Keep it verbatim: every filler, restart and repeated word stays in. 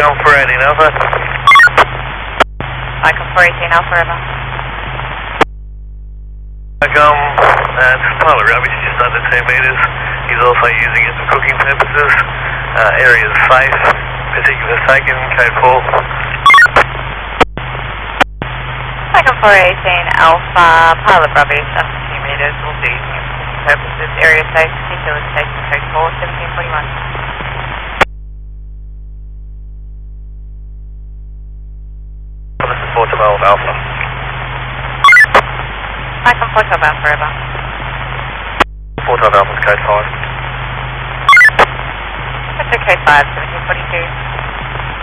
Icon four eighteen Alpha. Icon four eighteen Alpha, over. Icon, uh, pilot Rabbit is just under two meters. He's also using it for cooking purposes. Uh, area is safe. Particulars taken, code four. Icon four eighteen Alpha, pilot Rabbit is under two meters. We'll be using it for cooking purposes. Area safe. Particulars taken, code four, seventeen forty-one. This is four twelve Alpha. Icon four twelve Alpha, over. four twelve Alpha is code five. That's okay, five, seventeen forty-two.